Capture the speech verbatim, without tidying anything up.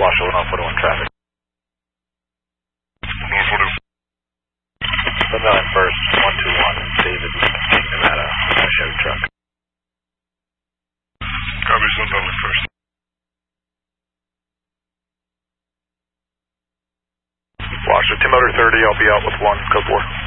Washoe, North forty-one traffic. North forty-one. Sundown first, one two one, David, Nevada, Chevy truck. Copy, Sundown first. Washoe, Tim Motor thirty, I'll be out with one, code four.